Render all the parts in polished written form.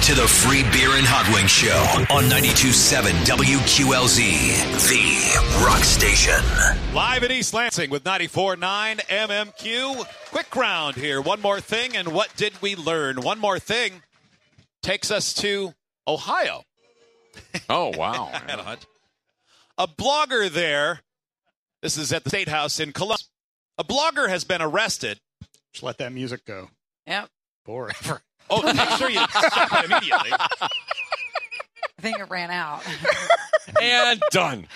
to the Free Beer and Hot Wings Show on 92.7 WQLZ, the rock station. Live in East Lansing with 94.9 MMQ. Quick round here. One more thing, and what did we learn? One more thing takes us to Ohio. Oh, wow. A blogger there, this is at the State House in Columbus. A blogger has been arrested. Just let that music go. Yep. Forever. Oh, make sure you stop it immediately. I think it ran out. And done.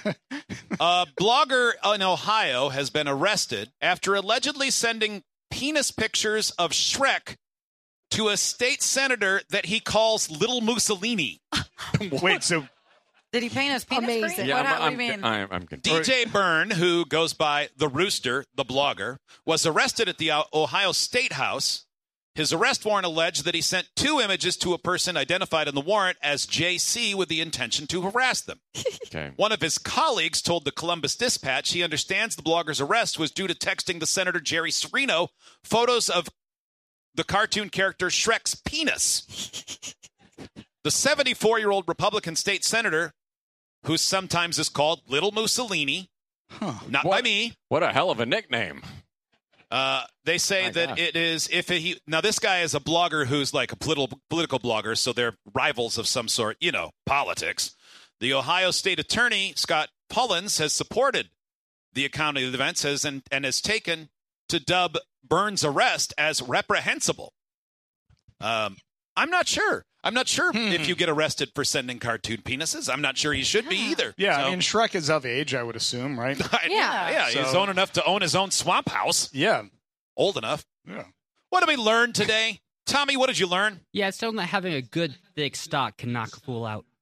A blogger in Ohio has been arrested after allegedly sending penis pictures of Shrek to a state senator that he calls Little Mussolini. Wait, so Did he paint his penis Amazing. green? Yeah, What do you mean? I'm confused. DJ Byrne, who goes by The Rooster, the blogger, was arrested at the Ohio State House. His arrest warrant alleged that he sent 2 images to a person identified in the warrant as JC with the intention to harass them. Okay. One of his colleagues told the Columbus Dispatch he understands the blogger's arrest was due to texting the Senator Jerry Serino photos of the cartoon character Shrek's penis. The 74-year-old Republican state senator, who sometimes is called Little Mussolini, not by me. What a hell of a nickname. They say My that gosh. it is now this guy is a blogger who's like a political blogger, so they're rivals of some sort, politics. The Ohio State Attorney Scott Pullins has supported the account of the events and has taken to dub Burns' arrest as reprehensible. I'm not sure. If you get arrested for sending cartoon penises. I'm not sure he should be either. yeah, So- I mean, Shrek is of age, I would assume, right? yeah. He's So- old enough to own his own swamp house. Yeah. Old enough. Yeah. What did we learn today? Tommy, what did you learn? Yeah, it's still not having a good, thick stock can knock a fool out.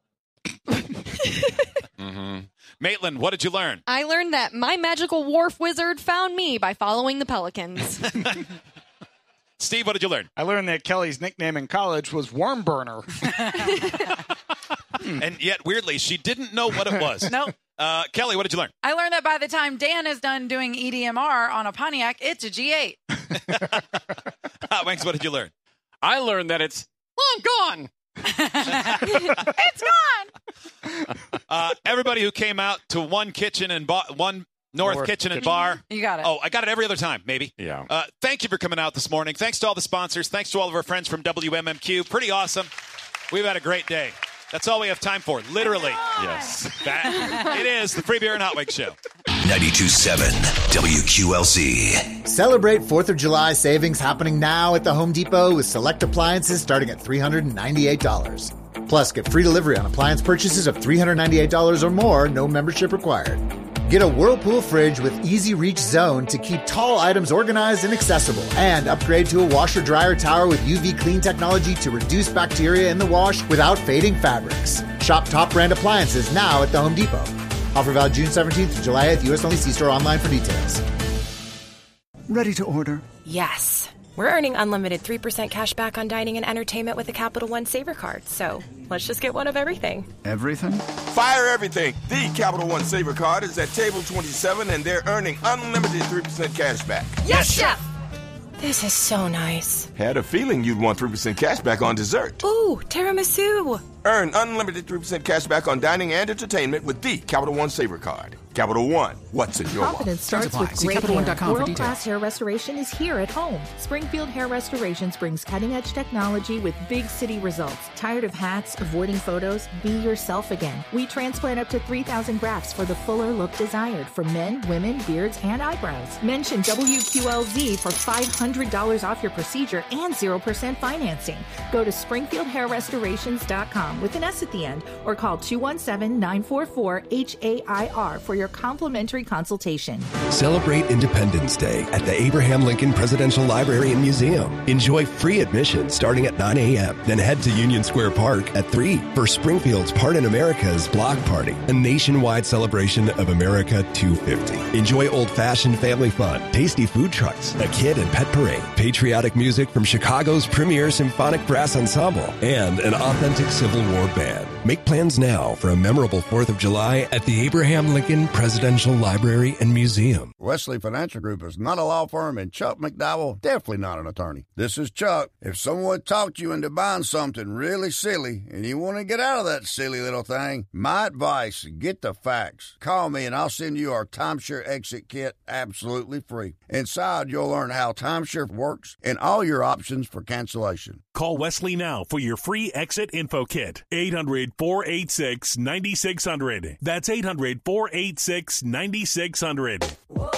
Maitland, what did you learn? I learned that my magical wharf wizard found me by following the pelicans. Steve, what did you learn? I learned that Kelly's nickname in college was Worm Burner. And yet, weirdly, she didn't know what it was. Nope. Kelly, what did you learn? I learned that by the time Dan is done doing EDMR on a Pontiac, it's a G8. Hot Wings, what did you learn? I learned that it's long gone. It's gone. Everybody who came out to one kitchen and one North Kitchen and Bar. You got it. Oh, I got it every other time, maybe. Yeah. Thank you for coming out this morning. Thanks to all the sponsors. Thanks to all of our friends from WMMQ. Pretty awesome. We've had a great day. That's all we have time for, literally. Yes. It is the Free Beer and Hot Wings Show. 92.7 WQLZ. Celebrate 4th of July savings happening now at the Home Depot with select appliances starting at $398. Plus, get free delivery on appliance purchases of $398 or more, no membership required. Get a Whirlpool fridge with Easy Reach Zone to keep tall items organized and accessible. And upgrade to a washer-dryer tower with UV clean technology to reduce bacteria in the wash without fading fabrics. Shop top brand appliances now at the Home Depot. Offer valid June 17th to July 8th. U.S. only. See store online for details. Ready to order? Yes. We're earning unlimited 3% cash back on dining and entertainment with the Capital One Saver Card. So let's just get one of everything. Everything? Fire everything. The Capital One Saver Card is at table 27, and they're earning unlimited 3% cash back. Yes, Chef! This is so nice. Had a feeling you'd want 3% cash back on dessert. Ooh, tiramisu. Earn unlimited 3% cash back on dining and entertainment with the Capital One Saver Card. Capital One, what's in your wallet? Confidence starts with great hair. World-class hair restoration is here at home. Springfield Hair Restorations brings cutting-edge technology with big city results. Tired of hats, avoiding photos? Be yourself again. We transplant up to 3,000 grafts for the fuller look desired for men, women, beards, and eyebrows. Mention WQLZ for $500 off your procedure and 0% financing. Go to SpringfieldHairRestorations.com with an S at the end or call 217-944-HAIR for your complimentary consultation. Celebrate Independence Day at the Abraham Lincoln Presidential Library and Museum. Enjoy free admission starting at 9 a.m. Then head to Union Square Park at 3 for Springfield's Part in America's Block Party, a nationwide celebration of America 250. Enjoy old-fashioned family fun, tasty food trucks, a kid and pet parade, patriotic music from Chicago's premier symphonic brass ensemble, and an authentic Civil War Band. Make plans now for a memorable 4th of July at the Abraham Lincoln Presidential Library and Museum. Wesley Financial Group is not a law firm, and Chuck McDowell definitely not an attorney. This is Chuck. If someone talked you into buying something really silly and you want to get out of that silly little thing, my advice, get the facts. Call me and I'll send you our timeshare exit kit absolutely free. Inside, you'll learn how timeshare works and all your options for cancellation. Call Wesley now for your free exit info kit. 800-486-9600. That's 800-486-9600.